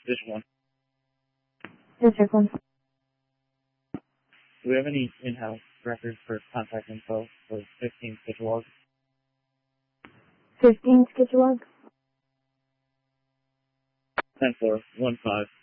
Division 1. District 1. Do we have any in-house records for contact info for 15 schedule logs? 15 schedule log? 10-4, 1-5.